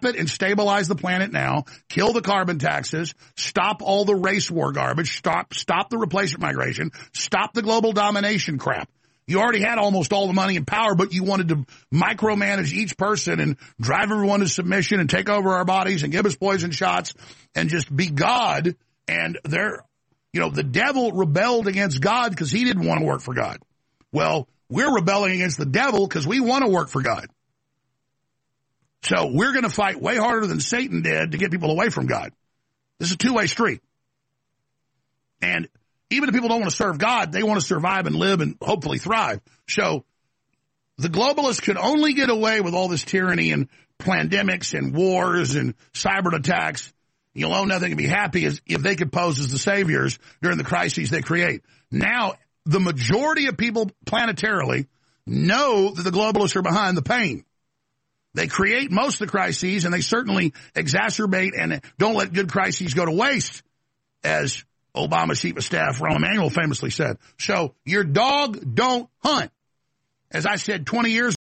stop it and stabilize the planet now, kill the carbon taxes, stop all the race war garbage, stop the replacement migration, stop the global domination crap. You already had almost all the money and power, but you wanted to micromanage each person and drive everyone to submission and take over our bodies and give us poison shots and just be God. And the devil rebelled against God because he didn't want to work for God. Well, we're rebelling against the devil because we want to work for God. So we're going to fight way harder than Satan did to get people away from God. This is a two-way street. And even if people don't want to serve God, they want to survive and live and hopefully thrive. So the globalists could only get away with all this tyranny and pandemics and wars and cyber attacks. You'll own nothing and be happy as if they could pose as the saviors during the crises they create. Now, the majority of people planetarily know that the globalists are behind the pain. They create most of the crises, and they certainly exacerbate and don't let good crises go to waste, as Obama's chief of staff, Rahm Emanuel, famously said. So your dog don't hunt. As I said 20 years